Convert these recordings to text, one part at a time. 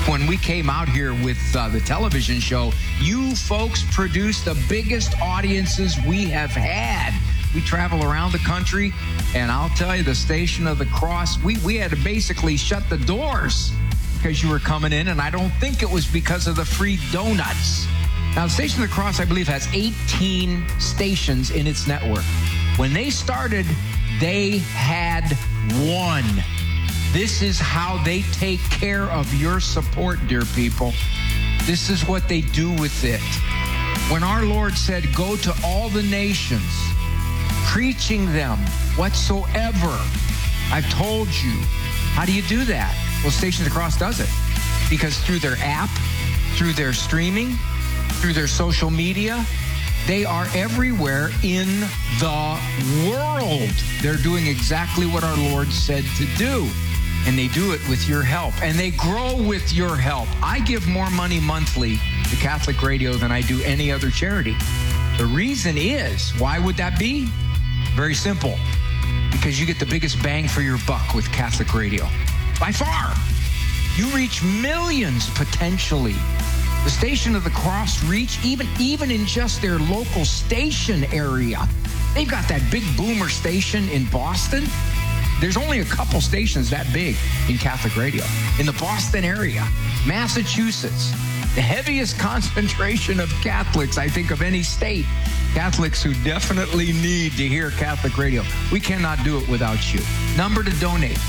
when we came out here with the television show, you folks produced the biggest audiences we have had. We travel around the country, and I'll tell you, the Station of the Cross, we had to basically shut the doors because you were coming in, and I don't think it was because of the free donuts. Now, the Station of the Cross, I believe, has 18 stations in its network. When they started, they had one. This is how they take care of your support, dear people. This is what they do with it. When our Lord said, go to all the nations, preaching them whatsoever I've told you. How do you do that? Well, Station of the Cross does it. Because through their app, through their streaming, through their social media, they are everywhere in the world. They're doing exactly what our Lord said to do. And they do it with your help. And they grow with your help. I give more money monthly to Catholic Radio than I do any other charity. The reason is, why would that be? Very simple. Because you get the biggest bang for your buck with Catholic Radio. By far. You reach millions potentially. The Station of the Cross reach, even in just their local station area. They've got that big boomer station in Boston. There's only a couple stations that big in Catholic Radio. In the Boston area, Massachusetts, the heaviest concentration of Catholics, I think, of any state. Catholics who definitely need to hear Catholic Radio. We cannot do it without you. Number to donate,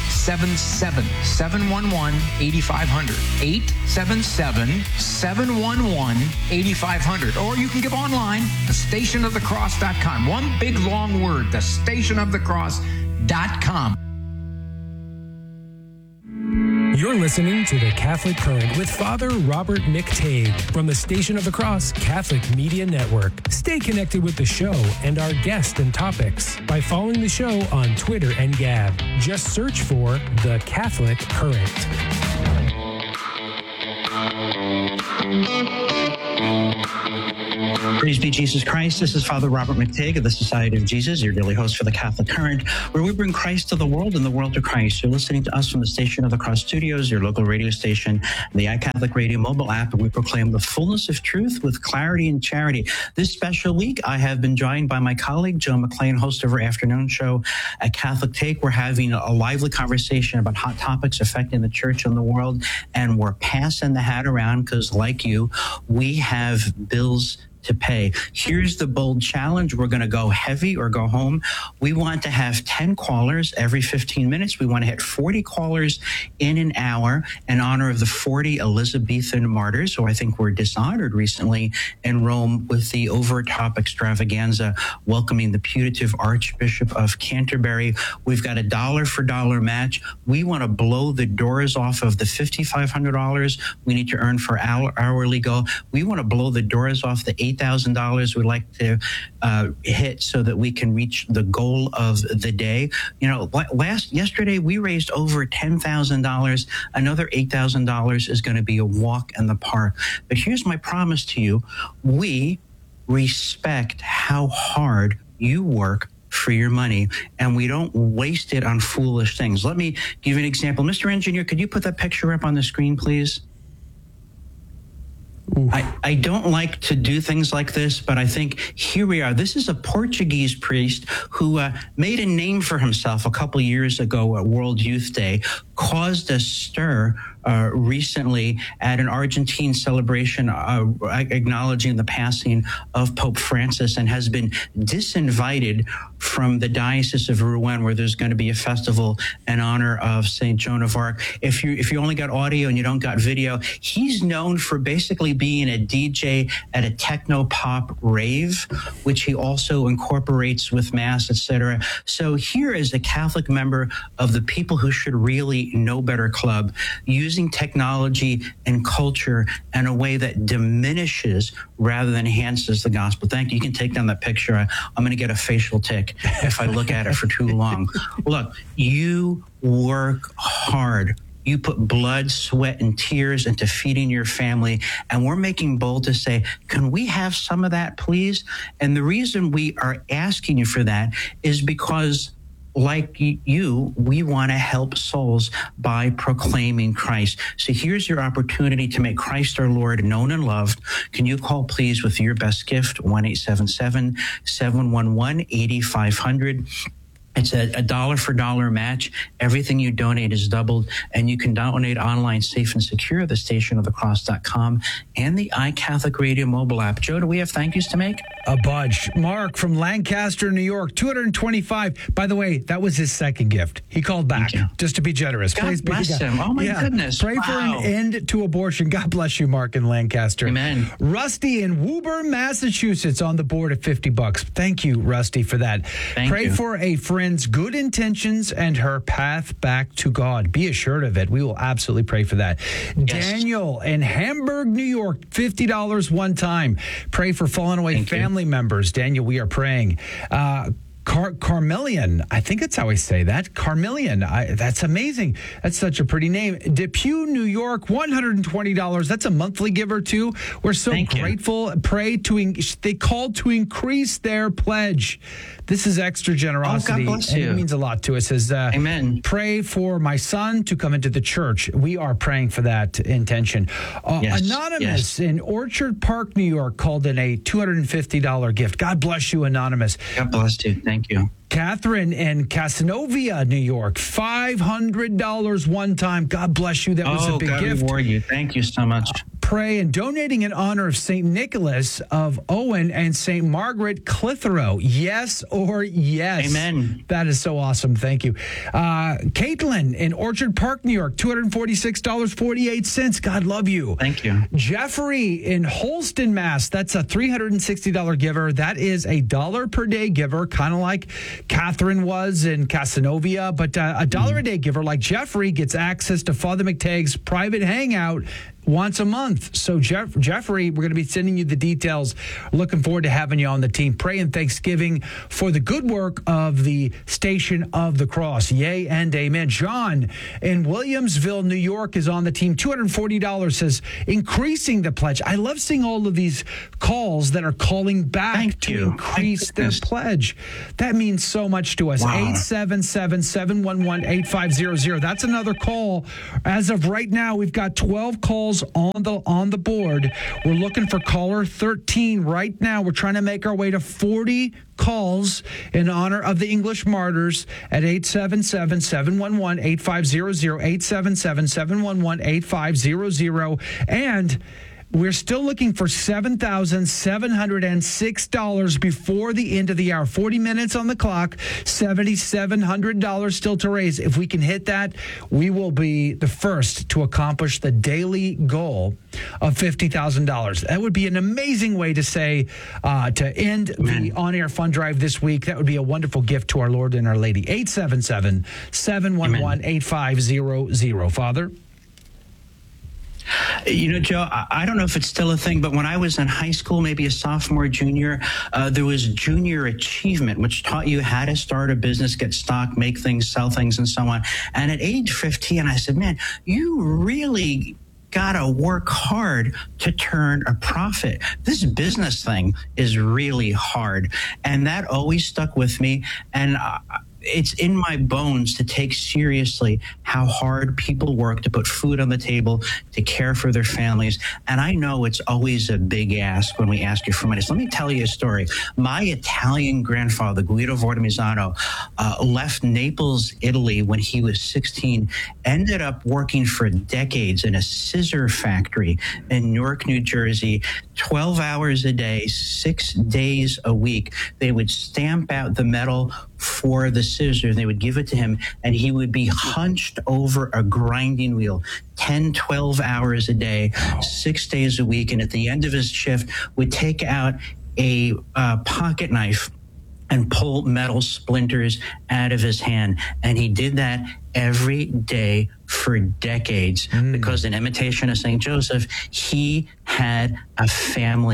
877-711-8500. 877-711-8500. Or you can give online, thestationofthecross.com. One big long word, thestationofthecross.com. You're listening to The Catholic Current with Father Robert McTague from the Station of the Cross Catholic Media Network. Stay connected with the show and our guests and topics by following the show on Twitter and Gab. Just search for The Catholic Current. Praise be Jesus Christ. This is Father Robert McTague of the Society of Jesus, your daily host for the Catholic Current, where we bring Christ to the world and the world to Christ. You're listening to us from the Station of the Cross Studios, your local radio station, the iCatholic Radio mobile app, and we proclaim the fullness of truth with clarity and charity. This special week, I have been joined by my colleague, Joe McLean, host of our afternoon show at Catholic Take. We're having a lively conversation about hot topics affecting the church and the world, and we're passing the hat around because, like you, we have bills to pay. Here's the bold challenge. We're going to go heavy or go home. We want to have 10 callers every 15 minutes. We want to hit 40 callers in an hour in honor of the 40 Elizabethan martyrs, who I think were dishonored recently in Rome with the over-top extravaganza welcoming the putative Archbishop of Canterbury. We've got a dollar-for-dollar match. We want to blow the doors off of the $5,500 we need to earn for hourly go. We want to blow the doors off the $8,000 we'd like to hit so that we can reach the goal of the day. You know, yesterday we raised over $10,000. Another $8,000 is going to be a walk in the park. But here's my promise to you. We respect how hard you work for your money, and we don't waste it on foolish things. Let me give you an example. Mr. Engineer, could you put that picture up on the screen, please? I don't like to do things like this, but I think here we are. This is a Portuguese priest who made a name for himself a couple years ago at World Youth Day, caused a stir recently at an Argentine celebration acknowledging the passing of Pope Francis, and has been disinvited from the Diocese of Rouen, where there's going to be a festival in honor of St. Joan of Arc. If you only got audio and you don't got video, he's known for basically being a DJ at a techno-pop rave, which he also incorporates with Mass, etc. So here is a Catholic member of the People Who Should Really Know Better Club, using technology and culture in a way that diminishes rather than enhances the gospel. Thank you. You can take down that picture. I'm going to get a facial tick if I look at it for too long. Look, you work hard. You put blood, sweat, and tears into feeding your family, and we're making bold to say, can we have some of that, please? And the reason we are asking you for that is because like you, we want to help souls by proclaiming Christ. So here's your opportunity to make Christ our Lord known and loved. Can you call, please, with your best gift, 1-877-711-8500. It's a dollar for dollar match. Everything you donate is doubled, and you can donate online safe and secure at thestationofthecross.com and the iCatholic Radio mobile app. Joe, do we have thank yous to make? A bunch. Mark from Lancaster, New York, $225. By the way, that was his second gift. He called back just to be generous. God bless him. Oh, my goodness. Pray for an end to abortion. God bless you, Mark in Lancaster. Amen. Rusty in Woburn, Massachusetts on the board at $50. Thank you, Rusty, for that. Pray for a friend's good intentions and her path back to God. Be assured of it. We will absolutely pray for that. Yes. Daniel in Hamburg, New York, $50 one time. Pray for fallen away family members. Daniel, we are praying. Carmelian, I think that's how I say that. Carmelian, that's amazing. That's such a pretty name. Depew, New York, $120. That's a monthly giver too. We're so grateful. Pray they called to increase their pledge. This is extra generosity. God bless you. And it means a lot to us. Amen. Pray for my son to come into the church. We are praying for that intention. Anonymous in Orchard Park, New York, called in a $250 gift. God bless you, Anonymous. God bless you. Thank you. Catherine in Casanova, New York, $500 one time. God bless you. That was a big God gift. Reward you. Thank you so much. Pray and donating in honor of St. Nicholas of Owen and St. Margaret Clitheroe. Yes or yes. Amen. That is so awesome. Thank you. Caitlin in Orchard Park, New York, $246.48. God love you. Thank you. Jeffrey in Holston, Mass. That's a $360 giver. That is a $1 per day giver, kind of like Catherine was in Casanova, but a $1 a day giver like Jeffrey gets access to Father McTague's private hangout once a month. So Jeffrey, we're going to be sending you the details. Looking forward to having you on the team. Pray in thanksgiving for the good work of the Station of the Cross. Yay and amen. John in Williamsville, New York is on the team. $240 says increasing the pledge. I love seeing all of these calls that are calling back to increase their pledge. That means so much to us. 877-711-8500. That's another call. As of right now, we've got 12 calls on the board. We're looking for caller 13 right now. We're trying to make our way to 40 calls in honor of the English martyrs at 877-711-8500, 877-711-8500. And we're still looking for $7,706 before the end of the hour. 40 minutes on the clock, $7,700 still to raise. If we can hit that, we will be the first to accomplish the daily goal of $50,000. That would be an amazing way to say, to end the on-air fund drive this week. That would be a wonderful gift to our Lord and our Lady. 877-711-8500. Father? You know, Joe, I don't know if it's still a thing, but when I was in high school, maybe a sophomore, junior, there was Junior Achievement, which taught you how to start a business, get stock, make things, sell things, and so on. And at age 15, I said, man, you really got to work hard to turn a profit. This business thing is really hard. And that always stuck with me. And it's in my bones to take seriously how hard people work to put food on the table, to care for their families. And I know it's always a big ask when we ask you for money. So let me tell you a story. My Italian grandfather, Guido Vortimizano, left Naples, Italy when he was 16, ended up working for decades in a scissor factory in Newark, New Jersey, 12 hours a day, 6 days a week. They would stamp out the metal for the scissor. They would give it to him, and he would be hunched over a grinding wheel 10, 12 hours a day, 6 days a week. And at the end of his shift, would take out a pocket knife and pull metal splinters out of his hand. And he did that every day for decades because in imitation of St. Joseph, he had a family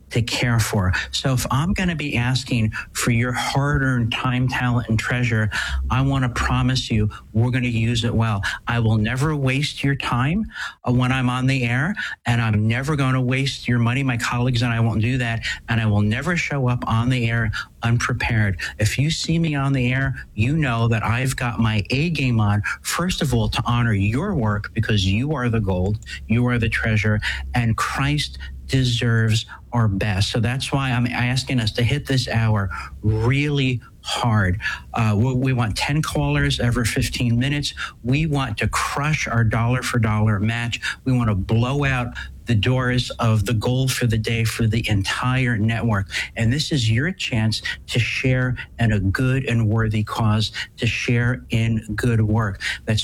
to care for. So if I'm going to be asking for your hard-earned time, talent, and treasure, I want to promise you we're going to use it well. I will never waste your time when I'm on the air, and I'm never going to waste your money. My colleagues and I won't do that, and I will never show up on the air unprepared. If you see me on the air, you know that I've got my A game on, first of all, to honor your work, because you are the gold, you are the treasure, and Christ deserves our best. So that's why I'm asking us to hit this hour really hard. We want 10 callers every 15 minutes. We want to crush our dollar for dollar match. We want to blow out the doors of the gold for the day for the entire network. And this is your chance to share in a good and worthy cause, to share in good work. That's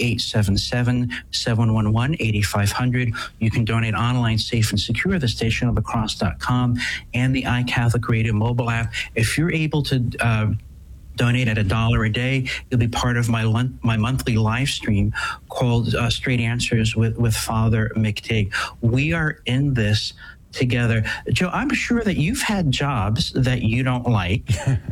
1-877-711-8500. You can donate online, safe and secure, the stationofthecross.com and the iCatholic Radio mobile app. If you're able to donate at $1 a day, you'll be part of my monthly live stream called Straight Answers with Father McTeague. We are in this together. Joe, I'm sure that you've had jobs that you don't like.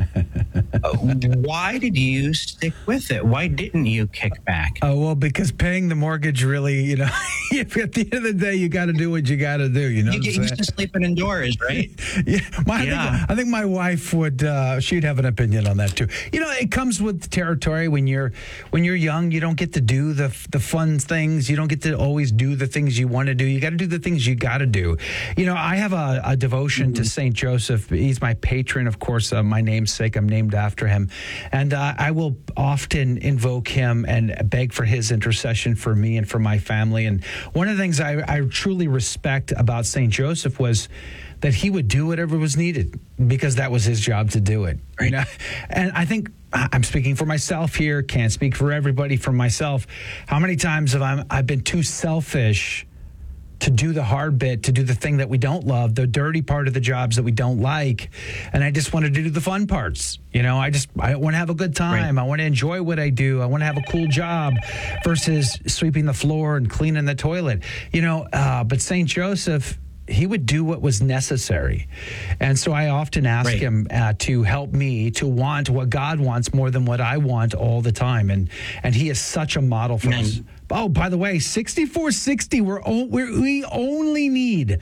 Why did you stick with it? Why didn't you kick back? Oh, well, because paying the mortgage really, at the end of the day, you got to do what you got to do. You get used to sleeping indoors, right? I think my wife would, she'd have an opinion on that too. It comes with the territory. When you're young, you don't get to do the fun things. You don't get to always do the things you want to do. You got to do the things you got to do. I have a devotion to St. Joseph. He's my patron, of course, my namesake. I'm named after him. And I will often invoke him and beg for his intercession for me and for my family. And one of the things I truly respect about St. Joseph was that he would do whatever was needed, because that was his job to do it. Right? And I think I'm speaking for myself here, can't speak for everybody, for myself. How many times have I've been too selfish to do the hard bit, to do the thing that we don't love, the dirty part of the jobs that we don't like. And I just wanted to do the fun parts. I want to have a good time. Right. I want to enjoy what I do. I want to have a cool job versus sweeping the floor and cleaning the toilet. But St. Joseph, he would do what was necessary. And so I often ask him to help me to want what God wants more than what I want all the time. And he is such a model for us. Oh, by the way, 6460. We only need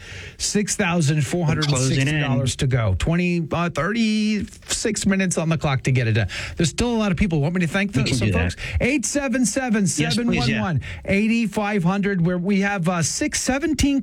$6,460 to go. 36 minutes on the clock to get it done. There's still a lot of people. Want me to thank some folks? 877-711-8500, where we have 17